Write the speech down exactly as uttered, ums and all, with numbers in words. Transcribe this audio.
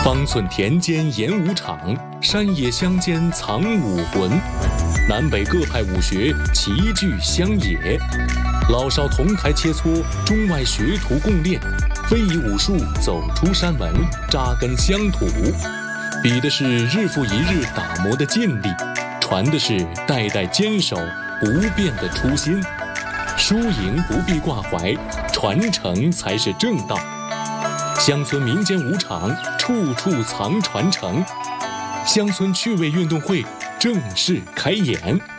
方寸田间演武场，山野乡间藏武魂。南北各派武学齐聚乡野，老少同台切磋，中外学徒共练，非遗武术走出山门，扎根乡土。比的是日复一日打磨的劲力，传的是代代坚守不变的初心。输赢不必挂怀，传承才是正道。乡村民间舞场，处处藏传承。乡村趣味运动会正式开演。